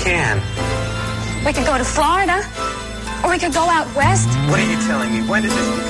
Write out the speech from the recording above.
can. We could go to Florida, or we could go out west. What are you telling me? When did this become